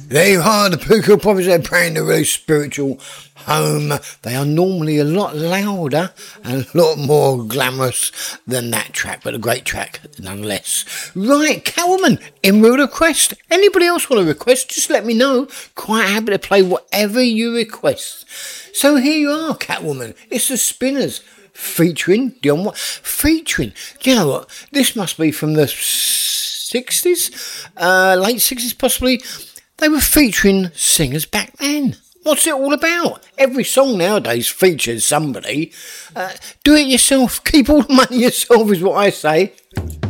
There you are, the Pooh Poppers. They're playing the really spiritual Home. They are normally a lot louder and a lot more glamorous than that track, but a great track nonetheless. Right, Catwoman, in real request. Anybody else want to request? Just let me know. Quite happy to play whatever you request. So here you are, Catwoman. It's the Spinners featuring Dion White. Featuring, do you know what? This must be from the 60s, late 60s possibly. They were featuring singers back then. What's it all about? Every song nowadays features somebody. Do it yourself. Keep all the money yourself is what I say.